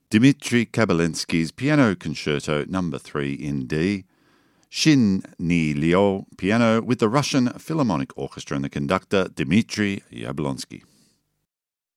Dmitri Kabalensky's Piano Concerto No. 3 in D, Shin Ni Liu piano with the Russian Philharmonic Orchestra and the conductor Dmitri Yablonsky.